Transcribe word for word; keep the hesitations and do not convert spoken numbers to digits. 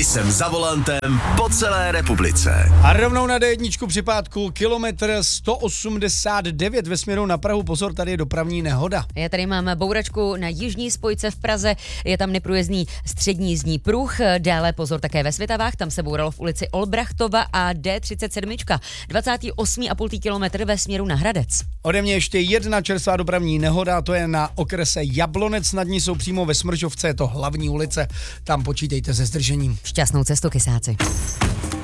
Jsem za volantem po celé republice. A rovnou na dé jedna při pátku, kilometr sto osmdesát devět ve směru na Prahu. Pozor, tady je dopravní nehoda. Já tady mám bouračku na jižní spojce v Praze, je tam neprůjezdný střední jízdní pruh, dále pozor také ve Svitavách, tam se bouralo v ulici Olbrachtova a dé třicet sedm, dvacátý osmý a půl kilometr ve směru na Hradec. Ode mě ještě jedna čerstvá dopravní nehoda, to je na okrese Jablonec, nad ní jsou přímo ve Smržovce, je to hlavní ulice, tam počítejte se zdržením. Šťastnou cestu, kysáci.